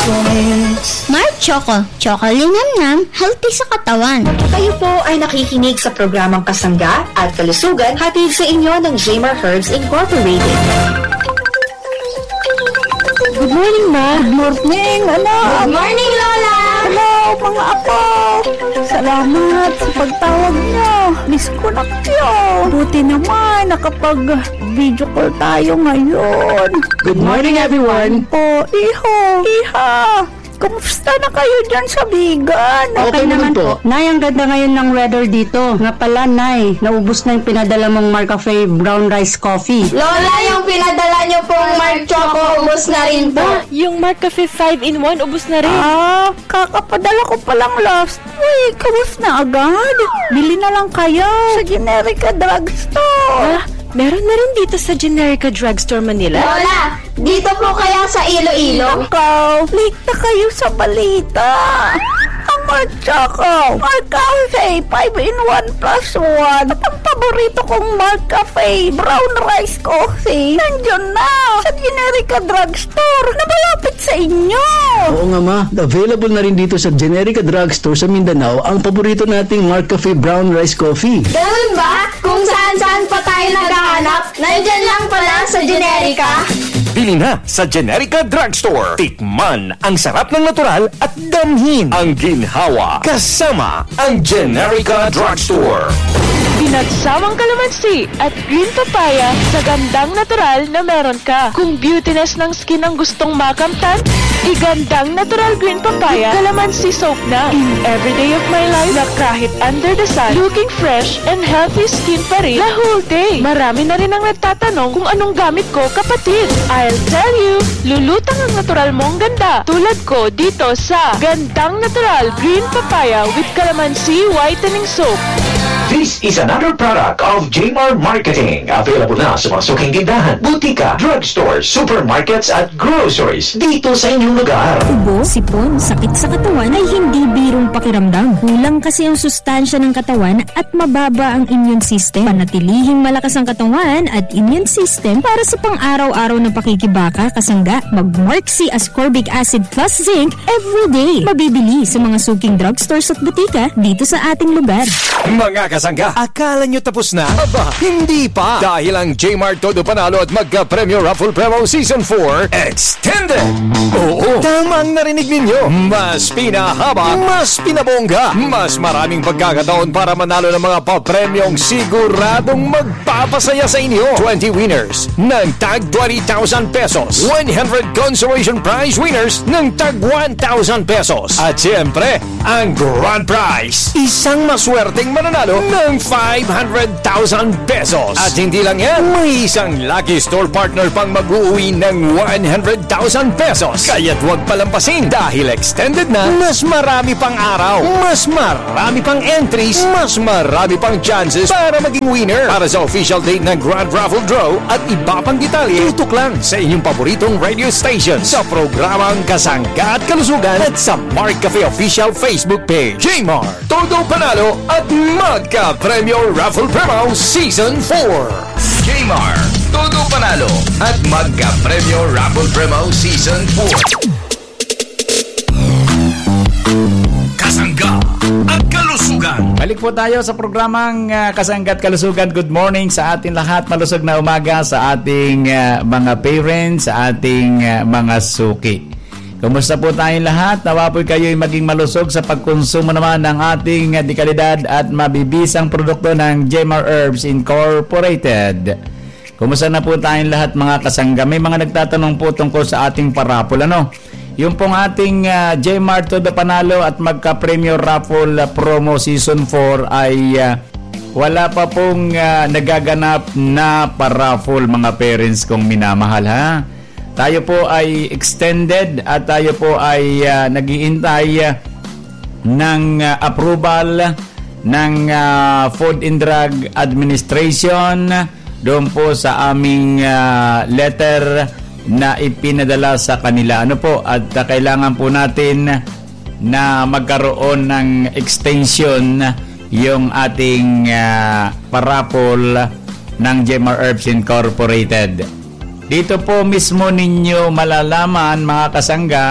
Mark Choco. Choco linamnam, healthy sa katawan. Kayo po ay nakikinig sa programang Kasangga at Kalusugan hatid sa inyo ng Jmar Herbs Incorporated. Good morning, Ma. Good morning, anak. Good morning, Lola. Hello, mga apo. Salamat sa pagtawag niyo. Miss ko na kayo. Buti naman, nakapag-video call tayo ngayon. Good morning, everyone. Po, iha. Kumusta na kayo dyan sa Bigan? Okay naman po. Nay, ang ganda ngayon ng weather dito. Nga pala, Nay, naubos na yung pinadala mong Marcafe Brown Rice Coffee. Lola, yung pinadala niyo pong Mark Choco, ubos na rin po. Yung Marcafe 5-in-1, ubos na rin. Kakapadala ko palang last week. Ubos na agad. Bili na lang kayo sa Generica Drugstore. Meron na rin dito sa Generica Drugstore Manila. Lola, dito po kaya sa Iloilo? Nakaw, late na kayo sa balita. Ang Mark Choco, Mark Cafe 5-in-1 plus 1. At ang paborito kong Mark Cafe Brown Rice Coffee nandiyan na sa Generica Drugstore na malapit sa inyo. Oo nga, Ma. Available na rin dito sa Generica Drugstore sa Mindanao ang paborito nating Mark Cafe Brown Rice Coffee. Ganun ba? Kung saan-saan pa tayo naghahanap, nandyan lang pala sa Generica. Bili na sa Generica Drugstore. Tikman ang sarap ng natural at damhin ang ginhawa kasama ang Generica Drugstore. Pinagsawang kalamansi at green papaya sa gandang natural na meron ka. Kung beautiness ng skin ang gustong makamtan, igandang natural green papaya kalamansi soap na. In every day of my life na kahit under the sun, looking fresh and healthy skin pa rin the whole day. Marami na rin ang nagtatanong kung anong gamit ko, kapatid. I'll tell you, lulutang ang natural mong ganda. Tulad ko dito sa gandang natural green papaya with calamansi whitening soap. This is another product of Jmar Marketing. Available na sa mga suking tindahan, butika, drugstore, supermarkets at groceries dito sa inyong lugar. Ubo, sipon, sakit sa katawan ay hindi birong pakiramdam. Kulang kasi ang sustansya ng katawan at mababa ang immune system. Panatilihing malakas ang katawan at immune system para sa pang-araw-araw na pakikibaka, kasangga, mag-Mark C Ascorbic Acid plus Zinc every day. Mabibili sa mga suking drugstores at butika dito sa ating lugar. Mga kasangga, akala nyo tapos na? Aba, hindi pa! Dahil ang Jmar Todo Panalo at Magka-Premyo Raffle Promo Season 4 Extended! Oo, tamang narinig ninyo. Mas pinahaba, mas pinabongga, mas maraming pagkakataon para manalo ng mga papremyong siguradong magpapasaya sa inyo. 20 winners ng tag 20,000 pesos. 100 consolation prize winners ng tag 1,000 pesos. At siyempre, ang grand prize, isang maswerteng mananalo ng 500,000 pesos. At hindi lang yan, may isang lucky store partner pang mag-uwi ng 100,000 pesos. Kaya't huwag palampasin dahil extended na, mas marami pang araw, mas marami pang entries, mas marami pang chances para maging winner. Para sa official date ng Grand Raffle Draw at iba pang detalye, tutok lang sa inyong paboritong radio station sa programang Kasangga at Kalusugan at sa Mark Cafe official Facebook page. Jmar, Todo Panalo at Magka-Premyo Raffle Promo Season 4. Jmar, Todo Panalo at Magka-Premyo Raffle Promo Season 4. Kasangga at Kalusugan. Balik po tayo sa programang Kasangga at Kalusugan. Good morning sa ating lahat. Malusog na umaga sa ating mga parents, sa ating mga suki. Kumusta po tayong lahat? Nawa po kayo'y maging malusog sa pagkonsumo naman ng ating dekalidad at mabibisang produkto ng Jmar Herbs Incorporated. Kumusta na po tayong lahat mga kasangga? May mga nagtatanong po tungkol sa ating parapol. Yung pong ating Jmar Todo Panalo at Magka-Premyo Raffle Promo Season 4 ay wala pa pong nagaganap na paraffle mga parents kong minamahal ha. Tayo po ay extended at tayo po ay nag-iintay ng approval ng Food and Drug Administration doon po sa aming letter na ipinadala sa kanila. At kailangan po natin na magkaroon ng extension yung ating paraffle ng Jmar Herbs Incorporated. Dito po mismo ninyo malalaman mga kasangga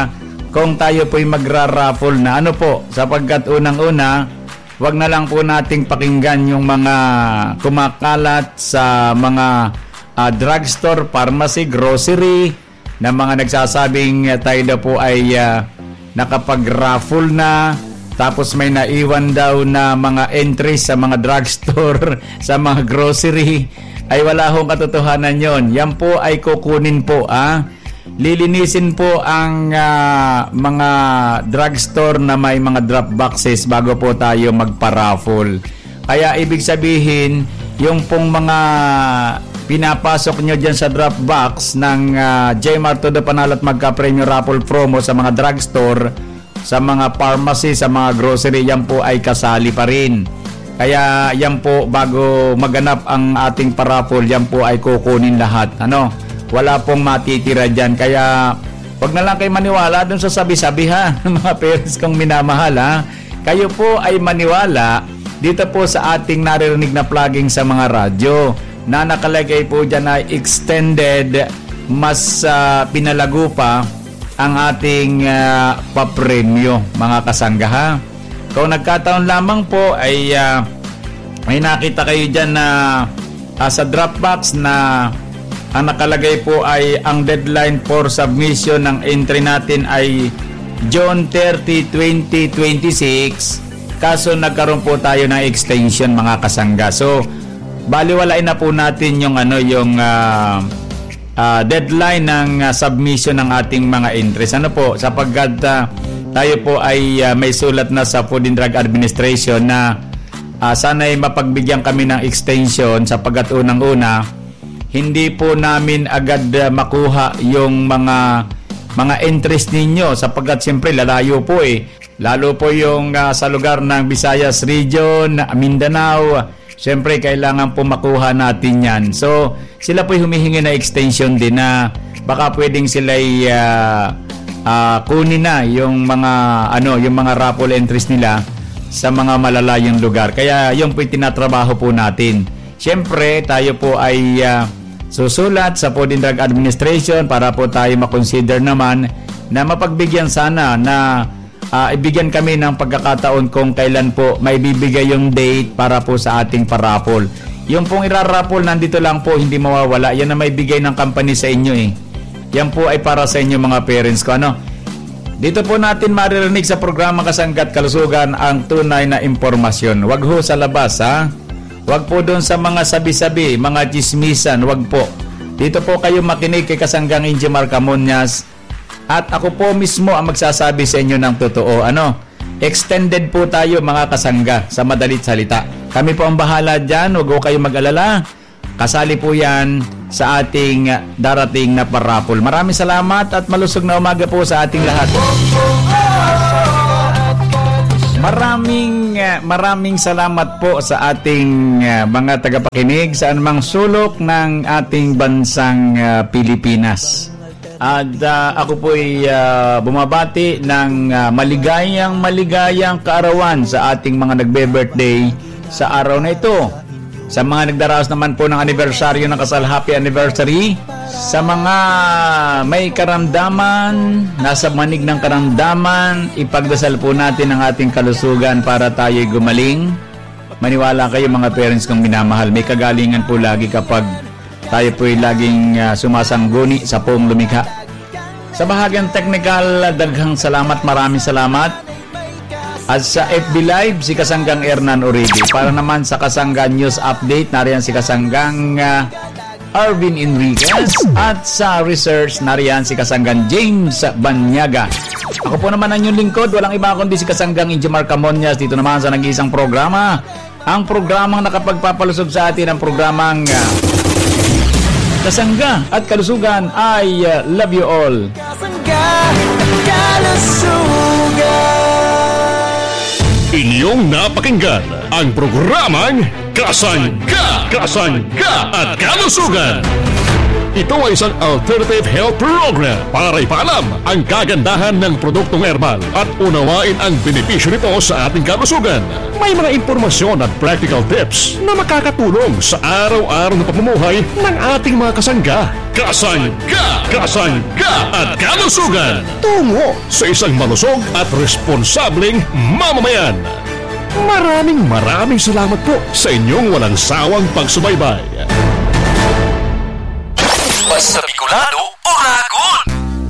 kung tayo po'y magra-raffle na. Ano po, sapagkat unang-una, wag na lang po nating pakinggan yung mga kumakalat sa mga drugstore, pharmacy, grocery na mga nagsasabing tayo daw po ay nakapag-raffle na, tapos may naiwan daw na mga entries sa mga drugstore, sa mga grocery. Ay wala hong katotohanan yon. Yan po ay kukunin po. Lilinisin po ang mga drugstore na may mga drop boxes bago po tayo magpa-raffle. Kaya ibig sabihin, yung pong mga pinapasok nyo dyan sa drop box ng Jmar Todo Panalo at Magka-Premyo Raffle promo sa mga drugstore, sa mga pharmacy, sa mga grocery, yan po ay kasali pa rin. Kaya yan po, bago maganap ang ating paraffle, yan po ay kukunin lahat. Wala pong matitira dyan. Kaya wag na lang kayo maniwala dun sa sabi-sabi mga parents kong minamahal Kayo po ay maniwala dito po sa ating naririnig na plugging sa mga radyo na nakalagay po dyan na extended, mas pinalago pa ang ating papremyo, mga kasangga Kung nagkataon lamang po ay may nakita kayo dyan na sa Dropbox na ang nakalagay po ay ang deadline for submission ng entry natin ay June 30, 2026. Kaso nagkaroon po tayo ng extension, mga kasangga. So baliwalain na po natin yung deadline ng submission ng ating mga entries. Sapagkat tayo po ay may sulat na sa Food and Drug Administration na sana'y mapagbigyan kami ng extension sapagkat unang-una hindi po namin agad makuha yung mga entries ninyo sapagkat siyempre lalayo po lalo po yung sa lugar ng Visayas Region, Mindanao. Siyempre kailangan po makuha natin yan. So sila po humihingi na extension din na baka pwedeng sila'y kunin na yung mga yung mga raffle entries nila sa mga malalayong lugar. Kaya yung po tinatrabaho po natin. Siyempre tayo po ay susulat sa Food and Drug Administration para po tayo makonsider naman na mapagbigyan sana na ibigyan kami ng pagkakataon kung kailan po may bibigay yung date para po sa ating paraffle. Yung pong iraraffle nandito lang po, hindi mawawala. Yan na may bigay ng company sa inyo Yan po ay para sa inyo mga parents ko. Dito po natin maririnig sa programa Kasangga't Kalusugan ang tunay na impormasyon. Wag ho sa labas Wag po doon sa mga sabi-sabi, mga chismisan, wag po. Dito po kayo makinig kay Kasanggang Injimar Camonias at ako po mismo ang magsasabi sa inyo ng totoo. Extended po tayo mga kasangga sa madalit salita. Kami po ang bahala dyan, wag po kayo mag-alala. Kasali po yan sa ating darating na paraffle. Maraming salamat at malusog na umaga po sa ating lahat. Maraming salamat po sa ating mga tagapakinig sa anumang sulok ng ating bansang Pilipinas. At ako po ay bumabati ng maligayang kaarawan sa ating mga nagbe-birthday sa araw na ito. Sa mga nagdaraos naman po ng anibersaryo ng kasal, happy anniversary. Sa mga may karamdaman, nasa manig ng karamdaman, ipagdasal po natin ang ating kalusugan para tayo'y gumaling. Maniwala kayo mga parents kong minamahal, may kagalingan po lagi kapag tayo po'y laging sumasangguni sa poong lumikha. Sa bahagyang technical, daghang salamat, maraming salamat. At sa FB Live, si Kasanggang Hernan Uribe. Para naman sa Kasanggang News Update, nariyan si Kasanggang Arvin Enriquez. At sa Research, nariyan si Kasanggang James Banyaga. Ako po naman ang inyong lingkod, walang iba kundi si Kasanggang Injimar Camonias. Dito naman sa nag-iisang programa, ang programang nakapagpapalusog sa atin, ang programang Kasangga at Kalusugan. I love you all. Kasangga at Kalusugan. Inyong napakinggan ang programang Kasangga at Kalusugan. Ito ay isang alternative health program para ipaalam ang kagandahan ng produktong herbal at unawain ang benepisyo nito sa ating kalusugan. May mga impormasyon at practical tips na makakatulong sa araw-araw na pamumuhay ng ating mga kasangga. Kasangga! Kasangga at kalusugan! Tungo sa isang malusog at responsableng mamamayan. Maraming salamat po sa inyong walang sawang pagsubaybay. Basta Bicolano,